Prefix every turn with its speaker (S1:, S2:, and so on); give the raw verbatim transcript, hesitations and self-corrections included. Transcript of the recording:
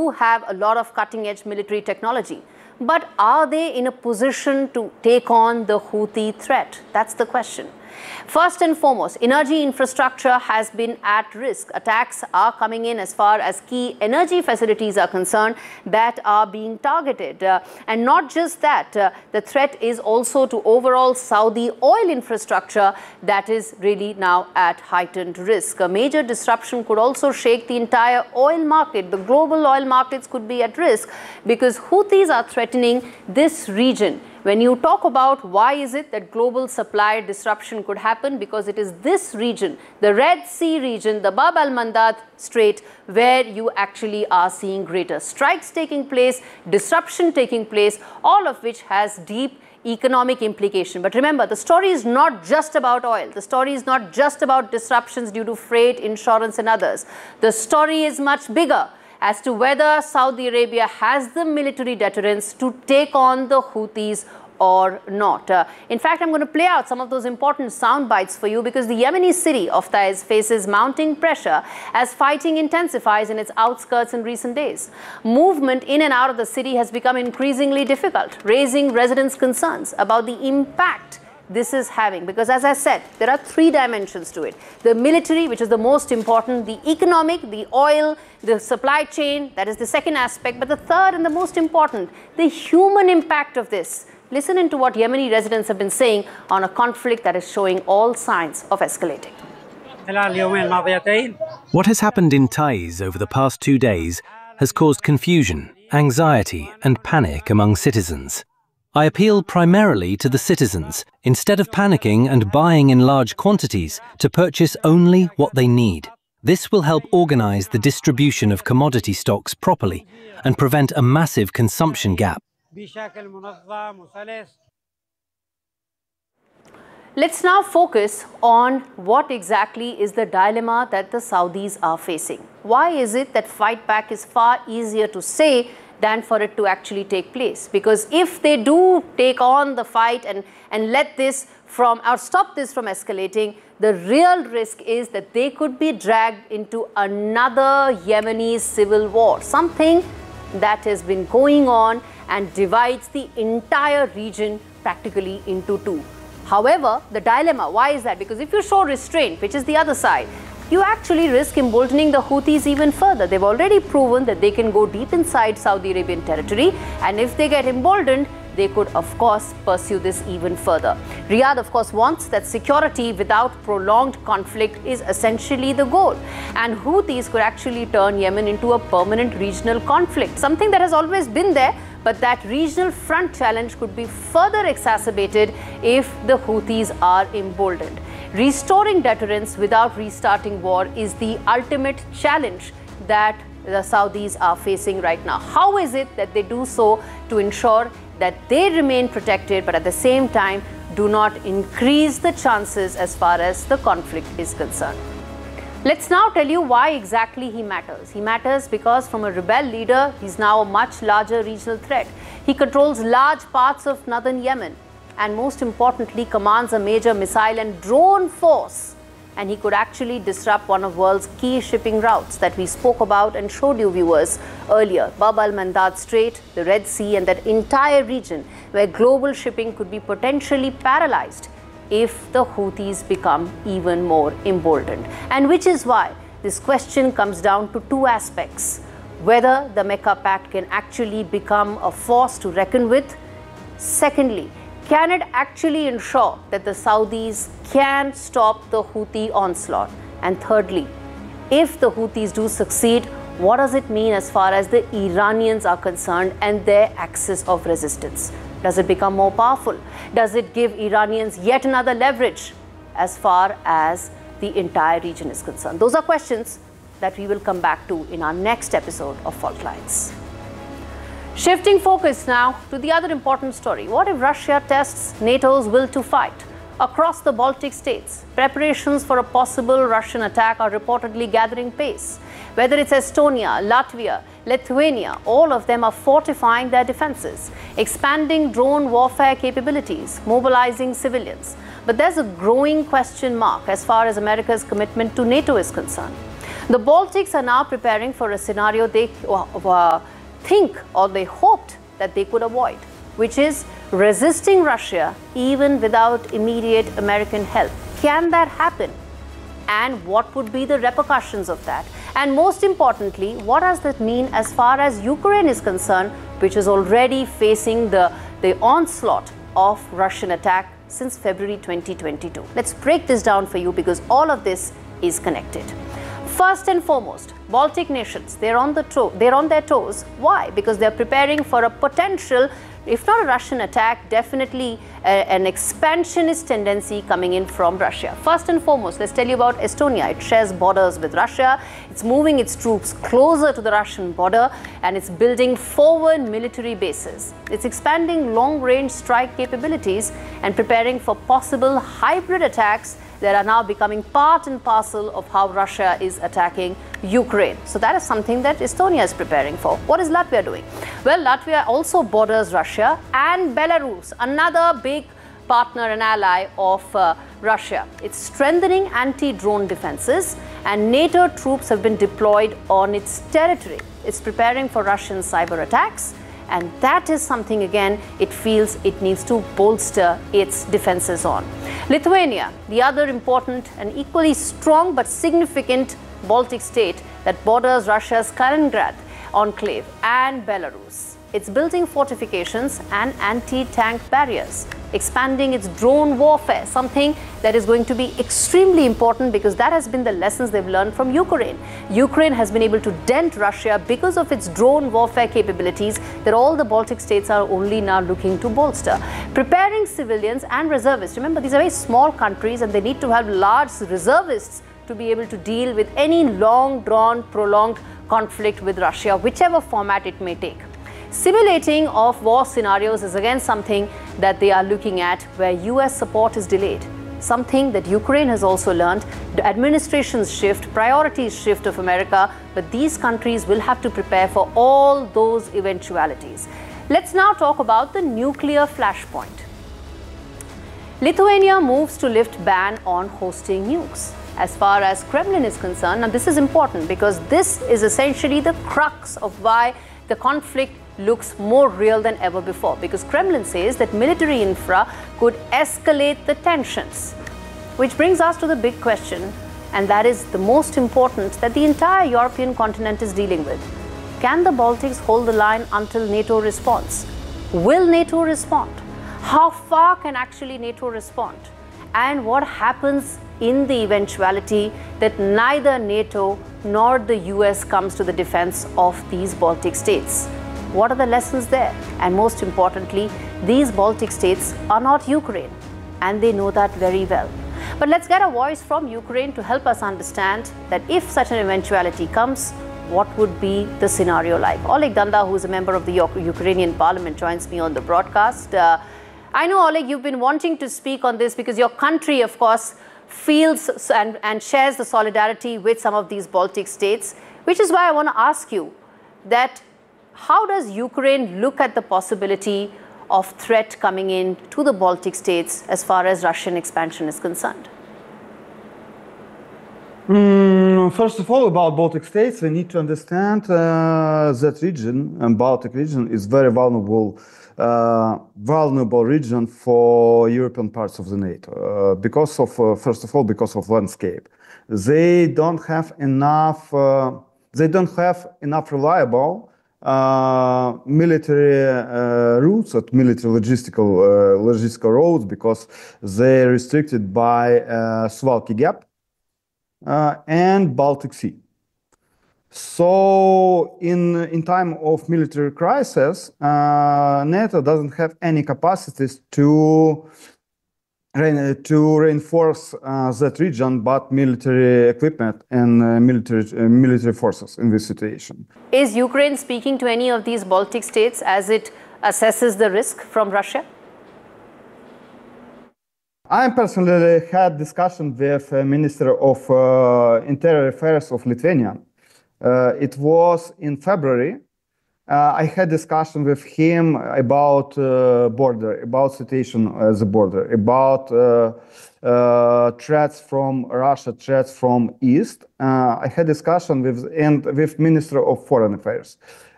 S1: do have a lot of cutting-edge military technology. But are they in a position to take on the Houthi threat? That's the question. First and foremost, energy infrastructure has been at risk. Attacks are coming in as far as key energy facilities are concerned that are being targeted. Uh, and not just that, uh, the threat is also to overall Saudi oil infrastructure that is really now at heightened risk. A major disruption could also shake the entire oil market. The global oil markets could be at risk because Houthis are threatening this region. When you talk about why is it that global supply disruption could happen, because it is this region, the Red Sea region, the Bab al-Mandab Strait, where you actually are seeing greater strikes taking place, disruption taking place, all of which has deep economic implication. But remember, the story is not just about oil. The story is not just about disruptions due to freight, insurance and others. The story is much bigger as to whether Saudi Arabia has the military deterrence to take on the Houthis or not. Uh, in fact, I'm going to play out some of those important sound bites for you because the Yemeni city of Taiz faces mounting pressure as fighting intensifies in its outskirts in recent days. Movement in and out of the city has become increasingly difficult, raising residents' concerns about the impact this is having, because as I said, there are three dimensions to it. The military, which is the most important, the economic, the oil, the supply chain, that is the second aspect, but the third and the most important, the human impact of this. Listen into what Yemeni residents have been saying on a conflict that is showing all signs of escalating.
S2: What has happened in Taiz over the past two days has caused confusion, anxiety and panic among citizens. I appeal primarily to the citizens, instead of panicking and buying in large quantities, to purchase only what they need. This will help organize the distribution of commodity stocks properly and prevent a massive consumption gap.
S1: Let's now focus on what exactly is the dilemma that the Saudis are facing. Why is it that fight back is far easier to say than for it to actually take place? Because if they do take on the fight and, and let this from, or stop this from escalating, the real risk is that they could be dragged into another Yemeni civil war, something that has been going on and divides the entire region practically into two. However, the dilemma, why is that? Because if you show restraint, which is the other side, you actually risk emboldening the Houthis even further. They've already proven that they can go deep inside Saudi Arabian territory, and if they get emboldened, they could of course pursue this even further. Riyadh of course wants that security without prolonged conflict is essentially the goal, and Houthis could actually turn Yemen into a permanent regional conflict, something that has always been there, but that regional front challenge could be further exacerbated if the Houthis are emboldened. Restoring deterrence without restarting war is the ultimate challenge that the Saudis are facing right now. How is it that they do so to ensure that they remain protected, but at the same time do not increase the chances as far as the conflict is concerned? Let's now tell you why exactly he matters. He matters because from a rebel leader, he's now a much larger regional threat. He controls large parts of northern Yemen and most importantly commands a major missile and drone force. And he could actually disrupt one of the world's key shipping routes that we spoke about and showed you viewers earlier. Bab al-Mandab Strait, the Red Sea and that entire region where global shipping could be potentially paralyzed if the Houthis become even more emboldened. And which is why this question comes down to two aspects: whether the Mecca Pact can actually become a force to reckon with. Secondly, can it actually ensure that the Saudis can stop the Houthi onslaught? And thirdly, if the Houthis do succeed, what does it mean as far as the Iranians are concerned and their axis of resistance? Does it become more powerful? Does it give Iranians yet another leverage as far as the entire region is concerned? Those are questions that we will come back to in our next episode of Fault Lines. Shifting focus now to the other important story. What if Russia tests NATO's will to fight? Across the Baltic states, preparations for a possible Russian attack are reportedly gathering pace. Whether it's Estonia, Latvia, Lithuania, all of them are fortifying their defenses, expanding drone warfare capabilities, mobilizing civilians. But there's a growing question mark as far as America's commitment to NATO is concerned. The Baltics are now preparing for a scenario they uh, think or they hoped that they could avoid, which is resisting Russia even without immediate American help. Can that happen? And what would be the repercussions of that? And most importantly, what does that mean as far as Ukraine is concerned, which is already facing the, the onslaught of Russian attack since February twenty twenty-two. Let's break this down for you because all of this is connected. First and foremost, Baltic nations, they're on, the to they're on their toes. Why? Because they're preparing for a potential, if not a Russian attack, definitely a, an expansionist tendency coming in from Russia. First and foremost, let's tell you about Estonia. It shares borders with Russia. It's moving its troops closer to the Russian border and it's building forward military bases. It's expanding long-range strike capabilities and preparing for possible hybrid attacks that are now becoming part and parcel of how Russia is attacking Ukraine. So that is something that Estonia is preparing for. What is Latvia doing? Well, Latvia also borders Russia and Belarus, another big partner and ally of uh, Russia. It's strengthening anti-drone defenses and NATO troops have been deployed on its territory. It's preparing for Russian cyber attacks. And that is something, again, it feels it needs to bolster its defenses on. Lithuania, the other important and equally strong but significant Baltic state that borders Russia's Kaliningrad enclave and Belarus. It's building fortifications and anti-tank barriers, expanding its drone warfare, something that is going to be extremely important because that has been the lessons they've learned from Ukraine. Ukraine has been able to dent Russia because of its drone warfare capabilities that all the Baltic states are only now looking to bolster. Preparing civilians and reservists. Remember, these are very small countries and they need to have large reservists to be able to deal with any long-drawn, prolonged conflict with Russia, whichever format it may take. Simulating of war scenarios is again something that they are looking at where U S support is delayed. Something that Ukraine has also learned. The administrations shift, priorities shift of America, but these countries will have to prepare for all those eventualities. Let's now talk about the nuclear flashpoint. Lithuania moves to lift ban on hosting nukes. As far as Kremlin is concerned, now this is important because this is essentially the crux of why the conflict looks more real than ever before, because Kremlin says that military infra could escalate the tensions. Which brings us to the big question, and that is the most important that the entire European continent is dealing with. Can the Baltics hold the line until NATO responds? Will NATO respond? How far can actually NATO respond? And what happens in the eventuality that neither NATO nor the U S comes to the defense of these Baltic states? What are the lessons there? And most importantly, these Baltic states are not Ukraine, and they know that very well. But let's get a voice from Ukraine to help us understand that if such an eventuality comes, what would be the scenario like? Oleg Danda, who is a member of the Ukrainian parliament, joins me on the broadcast. Uh, I know, Oleg, you've been wanting to speak on this because your country, of course, feels and, and shares the solidarity with some of these Baltic states, which is why I want to ask you that how does Ukraine look at the possibility of threat coming in to the Baltic states as far as Russian expansion is concerned?
S3: Mm, first of all, about Baltic states, we need to understand uh, that region, and Baltic region, is very vulnerable, uh, vulnerable region for European parts of the NATO. Uh, because of, uh, first of all, because of landscape, they don't have enough. Uh, they don't have enough reliable Uh, military uh, routes, or military logistical uh, logistical roads, because they're restricted by uh, Suwalki Gap uh, and Baltic Sea. So, in in time of military crisis, uh, NATO doesn't have any capacities to to reinforce uh, that region, but military equipment and uh, military uh, military forces in this situation.
S1: Is Ukraine speaking to any of these Baltic states as it assesses the risk from Russia?
S3: I personally had discussion with the Minister of uh, Interior Affairs of Lithuania. Uh, it was in February, Uh, I had discussion with him about uh, border, about situation at the border, about uh, uh, threats from Russia, threats from East. Uh, I had discussion with and with Minister of Foreign Affairs.